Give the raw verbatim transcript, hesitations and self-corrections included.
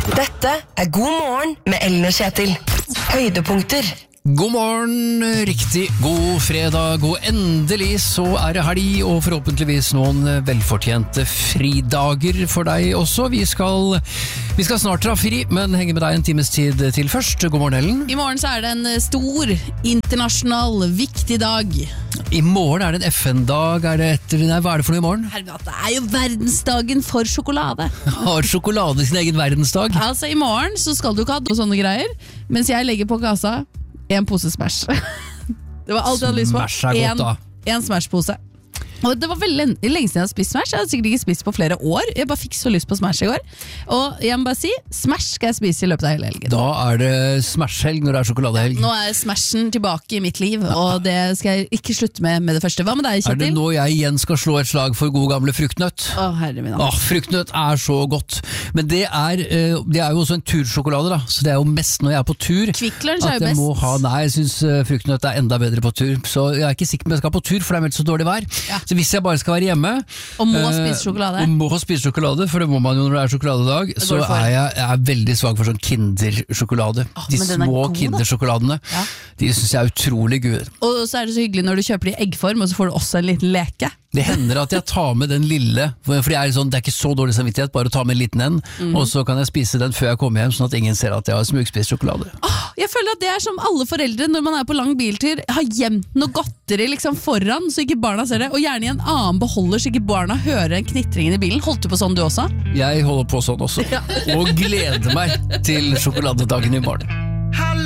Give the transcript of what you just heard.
Dette er God morgen med Ellen og Kjetil. Høydepunkter. God morgen, riktig god fredag, og endelig så er det helg, og forhåpentligvis noen velfortjente fridager for deg også. Vi skal, vi skal snart dra fri, men henge med deg en times tid til først. God morgen, Ellen. I morgen så er det en stor, internasjonal, viktig dag. I morgen er det en F N-dag, er det etter, nei, hva er det for noe i morgen? Herregud, det er jo verdensdagen for sjokolade. Har sjokolade sin egen verdensdag? Altså, i morgen så skal du ikke ha noe sånne greier, mens jeg legger på kassa en pose Smash. Det var alt jeg hadde lyst på. Smash er godt, da. En, en Smash-pose. Og det var veldig lenge siden jeg hadde spist Smash. Jeg hadde sikkert ikke spist på flere år. Jeg bare fikk så lyst på Smash i går. Og jeg må bare si, Smash skal jeg spise i løpet av hele helgen. Da er det Smash-helg når det er sjokoladehelg. Nå er Smashen tilbake i mitt liv, og det skal jeg ikke slutte med med det første. Hva med deg, Kjetil? Er det nå jeg igjen skal slå et slag for god gamle fruktnøtt? Å, herre min. Åh, fruktnøtt er så godt. Men det er, eh, det er jo også en tursjokolade da, så det er jo mest når jeg er på tur. Kvikk Lunsj er jo at jeg best. må ha, nei, jeg synes eh, fruktnøtt er enda bedre på tur. Så jeg er ikke sikker på om jeg skal på tur, for det er meldt så dårlig vær. Ja. Så hvis jeg bare skal være hjemme Og må eh, spise sjokolade. Og må spise sjokolade, for det må man jo når det er sjokoladedag. går Så det for. er jeg, jeg er veldig svag for sånn kindersjokolade. Åh, De men den er små god, da. kindersjokoladene, Ja. de synes jeg er utrolig gode. Og så er det så hyggelig når du kjøper det i eggform, og så får du også en liten leke. Det hender at jeg tar med den lille, for det er, sånn, det er ikke så dårlig samvittighet, bare å ta med en liten en, Mhm. og så kan jeg spise den før jeg kommer hjem, sånn at ingen ser at jeg har smugspist sjokolade. Åh, jeg føler at det er som alle foreldre når man er på lang biltur, har gjemt noe godteri liksom foran, så ikke barna ser det, og gjerne i en annen beholder, så ikke barna hører en knitringen i bilen. Holdt du på sånn du også? Jeg holder på sånn også, og gleder meg til sjokoladedagen i morgen.